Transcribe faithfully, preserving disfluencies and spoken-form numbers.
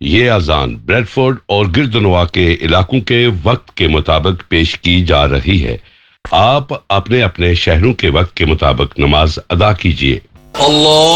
ये अजान ब्रेडफोर्ड और गिरदनवा के इलाकों के वक्त के मुताबिक पेश की जा रही है। आप अपने अपने शहरों के वक्त के मुताबिक नमाज अदा कीजिए। अल्लाह